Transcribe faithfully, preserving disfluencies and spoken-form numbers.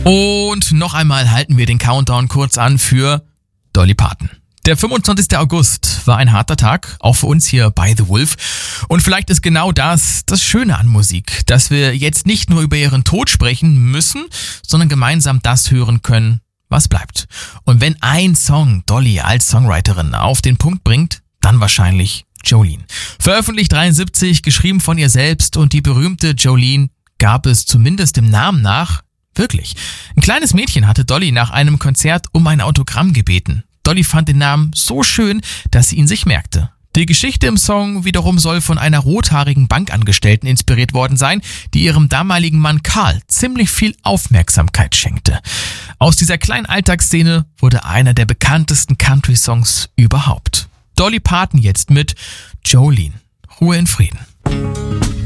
Und noch einmal halten wir den Countdown kurz an für Dolly Parton. Der fünfundzwanzigster August war ein harter Tag, auch für uns hier bei The Wolf. Und vielleicht ist genau das das Schöne an Musik, dass wir jetzt nicht nur über ihren Tod sprechen müssen, sondern gemeinsam das hören können, was bleibt. Und wenn ein Song Dolly als Songwriterin auf den Punkt bringt, dann wahrscheinlich Jolene. Veröffentlicht dreiundsiebzig, geschrieben von ihr selbst, und die berühmte Jolene gab es zumindest im Namen nach wirklich. Ein kleines Mädchen hatte Dolly nach einem Konzert um ein Autogramm gebeten. Dolly fand den Namen so schön, dass sie ihn sich merkte. Die Geschichte im Song wiederum soll von einer rothaarigen Bankangestellten inspiriert worden sein, die ihrem damaligen Mann Carl ziemlich viel Aufmerksamkeit schenkte. Aus dieser kleinen Alltagsszene wurde einer der bekanntesten Country-Songs überhaupt. Dolly Parton jetzt mit Jolene. Ruhe in Frieden.